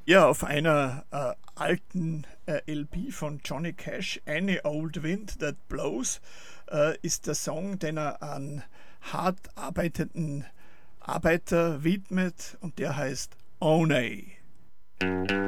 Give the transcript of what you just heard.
Ja, auf einer alten LP von Johnny Cash, Any Old Wind That Blows, ist der Song, den er an hart arbeitenden Arbeiter widmet, und der heißt Oney.